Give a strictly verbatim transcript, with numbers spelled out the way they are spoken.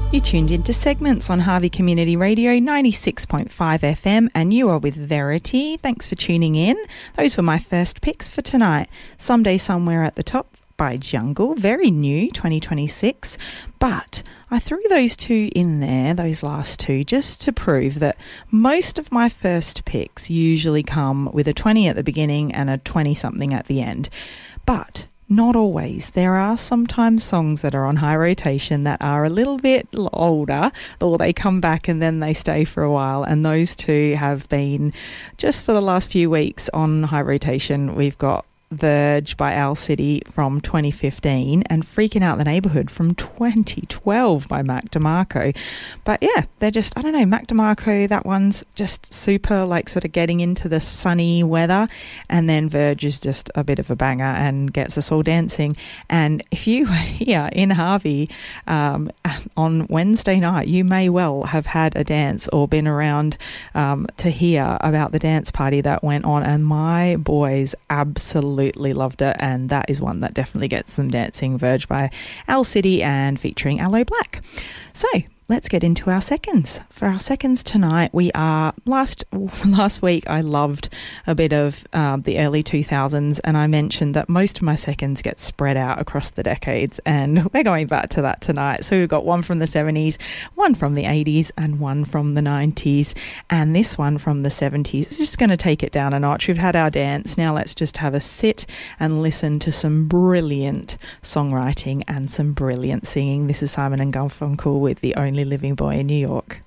You tuned into Segments on Harvey Community Radio ninety-six point five F M, and you are with Verity. Thanks for tuning in. Those were my first picks for tonight. Someday Somewhere at the Top by Jungle, very new, twenty twenty-six, but I threw those two in there, those last two, just to prove that most of my first picks usually come with a twenty at the beginning and a twenty-something at the end. But not always. There are sometimes songs that are on high rotation that are a little bit older, or they come back and then they stay for a while, and those two have been just for the last few weeks on high rotation. We've got Verge by Owl City from twenty fifteen and Freaking Out the Neighborhood from twenty twelve by Mac DeMarco. But yeah, they're just, I don't know, Mac DeMarco, that one's just super, like sort of getting into the sunny weather, and then Verge is just a bit of a banger and gets us all dancing. And if you were here in Harvey um, on Wednesday night, you may well have had a dance or been around um, to hear about the dance party that went on, and my boys absolutely Absolutely loved it, and that is one that definitely gets them dancing. Verge by Owl City and featuring Aloe Black. So let's get into our seconds. For our seconds tonight, we are, last last week I loved a bit of um, the early two thousands, and I mentioned that most of my seconds get spread out across the decades, and we're going back to that tonight. So we've got one from the seventies, one from the eighties, and one from the nineties, and this one from the seventies. It's just going to take it down a notch. We've had our dance, now let's just have a sit and listen to some brilliant songwriting and some brilliant singing. This is Simon and Garfunkel with The Only Living Boy in New York.